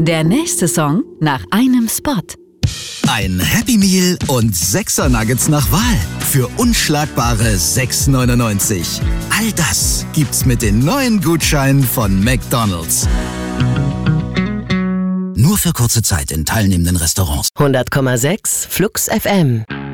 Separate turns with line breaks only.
Der nächste Song nach einem Spot.
Ein Happy Meal und 6er Nuggets nach Wahl für unschlagbare 6,99. All das gibt's mit den neuen Gutscheinen von McDonald's. Nur für kurze Zeit in teilnehmenden Restaurants.
100,6 Flux FM.